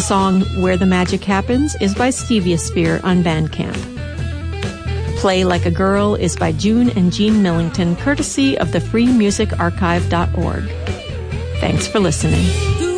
song Where the Magic Happens is by Steviosphere on Bandcamp. Play Like a Girl is by June and Jean Millington, courtesy of the freemusicarchive.org. Thanks for listening.